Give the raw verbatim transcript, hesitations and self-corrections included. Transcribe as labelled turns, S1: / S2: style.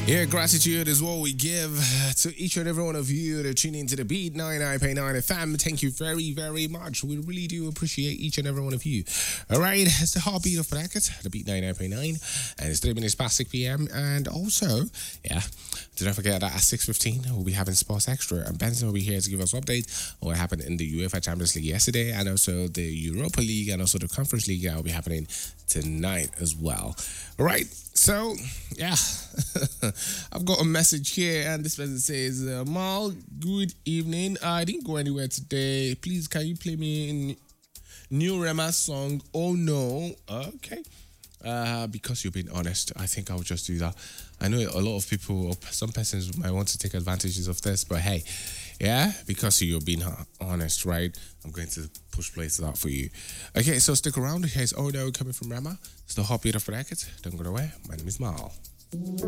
S1: Yeah, gratitude is what we give to each and every one of you that tune into the Beat ninety-nine point nine F M. Thank you very, very much. We really do appreciate each and every one of you. All right, it's the heartbeat of bracket, the Beat ninety-nine point nine, and it's three minutes past six p.m. And also, yeah, don't forget that at six fifteen, we'll be having Sports Extra, and Benson will be here to give us an update on what happened in the UEFA Champions League yesterday, and also the Europa League, and also the Conference League that will be happening tonight as well. All right, so, yeah, I've got a message here, and this person says, uh, Mal, good evening. I didn't go anywhere today. Please, can you play me in New Rema's song, Oh No? Okay. Uh, because you're being honest, I think I'll just do that. I know a lot of people, or some persons might want to take advantages of this, but hey, yeah, because you're being honest, right? I'm going to push plays out for you. Okay, so stick around. Here's Oh No coming from Rema. It's the heartbeat of bracket. Don't go away. My name is Mal.